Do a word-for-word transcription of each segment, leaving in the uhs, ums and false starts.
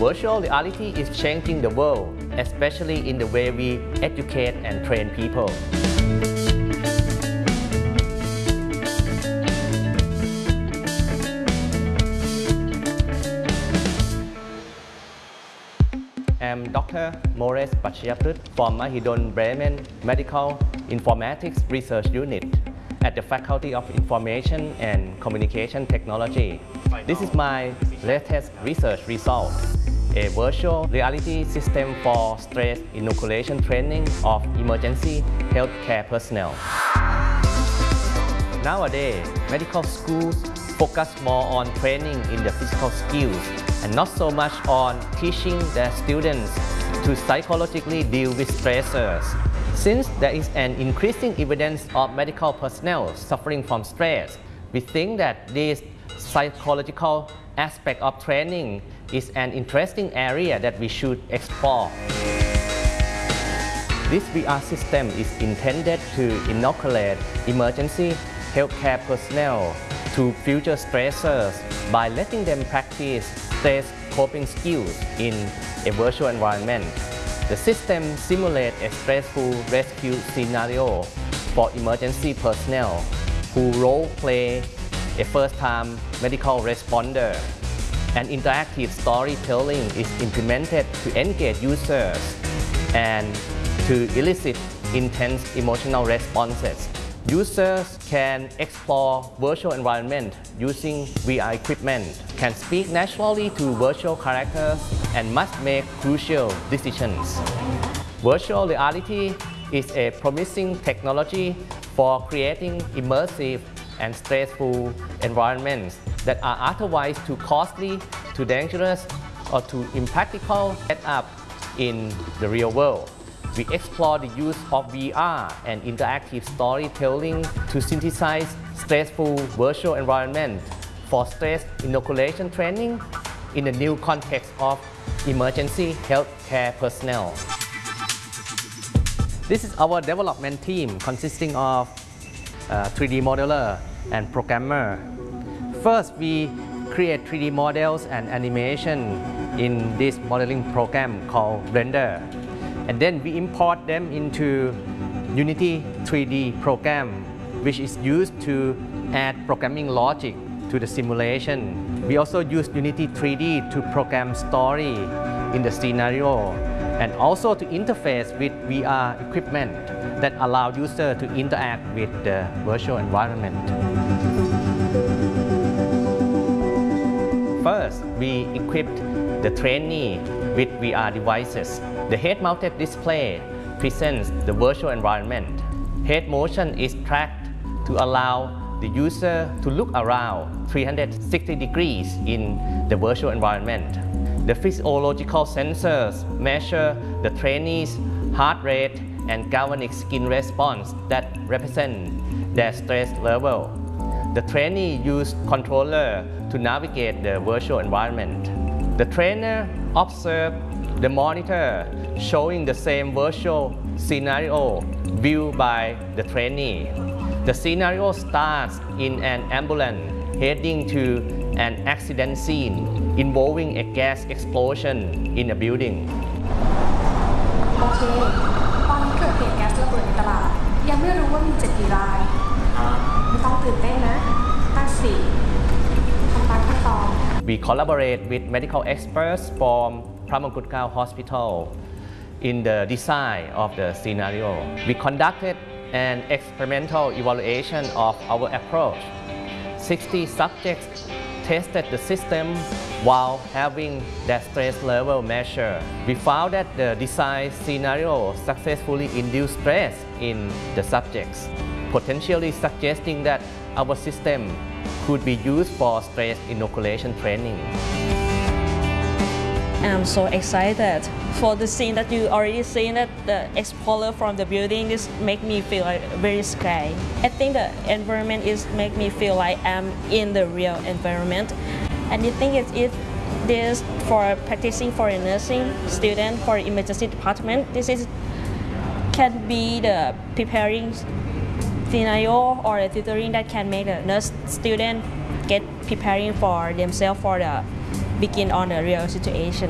Virtual reality is changing the world, especially in the way we educate and train people. I'm Doctor Mores Pachayaprut from Mahidol Bremen Medical Informatics Research Unit at the Faculty of Information and Communication Technology. This is my latest research result, a virtual reality system for stress inoculation training of emergency healthcare personnel. Nowadays, medical schools focus more on training in the physical skills and not so much on teaching their students to psychologically deal with stressors. Since there is an increasing evidence of medical personnel suffering from stress, we think that this psychological aspect of training is an interesting area that we should explore. This V R system is intended to inoculate emergency healthcare personnel to future stressors by letting them practice stress coping skills in a virtual environment. The system simulates a stressful rescue scenario for emergency personnel who role-play a first-time medical responder. An interactive storytelling is implemented to engage users and to elicit intense emotional responses. Users can explore virtual environment using V R equipment, can speak naturally to virtual characters, and must make crucial decisions. Virtual reality is a promising technology for creating immersive and stressful environments that are otherwise too costly, too dangerous, or too impractical to set up in the real world. We explore the use of V R and interactive storytelling to synthesize stressful virtual environment for stress inoculation training in the new context of emergency healthcare personnel. This is our development team consisting of uh, three D modeler and programmer. First, we create three D models and animation in this modeling program called Blender. And then we import them into Unity three D program, which is used to add programming logic to the simulation. We also use Unity three D to program story in the scenario and also to interface with V R equipment that allow users to interact with the virtual environment. First, we equipped the trainee with V R devices. The head-mounted display presents the virtual environment. Head motion is tracked to allow the user to look around three hundred sixty degrees in the virtual environment. The physiological sensors measure the trainee's heart rate and galvanic skin response that represent their stress level. The trainee uses controller to navigate the virtual environment. The trainer observes the monitor showing the same virtual scenario viewed by the trainee. The scenario starts in an ambulance heading to an accident scene involving a gas explosion in a building. โอเค ตอนนี้เกิดเหตุแก๊สระเบิดในตลาด ยังไม่รู้ว่ามีเจ็บกี่ราย ไม่ต้องตื่นเต้นนะ ตั้งสติทำตามขั้นตอน We collaborate with medical experts from Pramangkutkau Hospital in the design of the scenario. We conducted an experimental evaluation of our approach. sixty subjects tested the system while having their stress level measured. We found that the design scenario successfully induced stress in the subjects, potentially suggesting that our system could be used for stress inoculation training. I'm so excited for the scene that you already seen, that the explorer from the building. This make me feel like very scary. I think the environment is make me feel like I'm in the real environment. And the thing is, if this for practicing for a nursing student for emergency department, this is can be the preparing scenario or a tutoring that can make the nurse student get preparing for themselves for the begin on the real situation.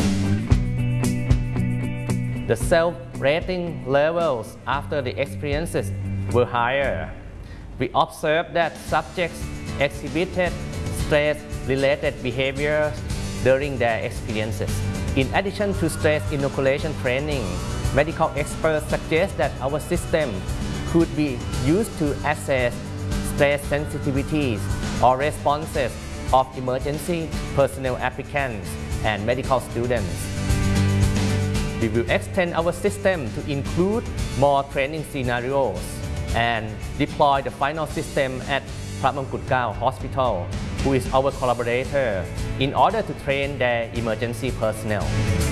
The self-rating levels after the experiences were higher. We observed that subjects exhibited stress-related behaviors during their experiences. In addition to stress inoculation training, medical experts suggest that our system could be used to assess stress sensitivities or responses of emergency personnel applicants and medical students. We will extend our system to include more training scenarios and deploy the final system at Phra Mongkut Kau Hospital, who is our collaborator, in order to train their emergency personnel.